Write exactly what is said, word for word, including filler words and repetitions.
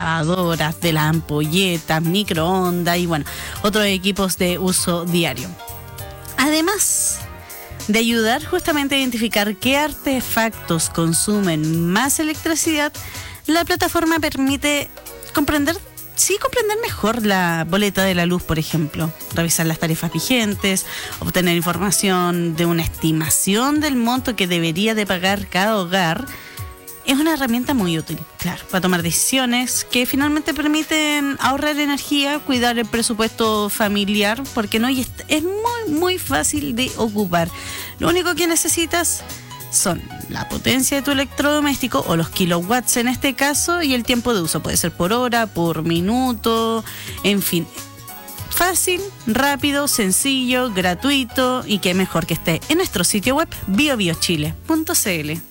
lavadoras, de las ampolletas, microondas y bueno, otros equipos de uso diario. Además de ayudar justamente a identificar qué artefactos consumen más electricidad, la plataforma permite comprender, sí, comprender mejor la boleta de la luz, por ejemplo, revisar las tarifas vigentes, obtener información de una estimación del monto que debería de pagar cada hogar. Es una herramienta muy útil, claro, para tomar decisiones que finalmente permiten ahorrar energía, cuidar el presupuesto familiar, porque no, y es, es muy, muy fácil de ocupar. Lo único que necesitas son la potencia de tu electrodoméstico o los kilowatts en este caso y el tiempo de uso. Puede ser por hora, por minuto, en fin. Fácil, rápido, sencillo, gratuito y qué mejor que esté en nuestro sitio web bio bio chile punto c l.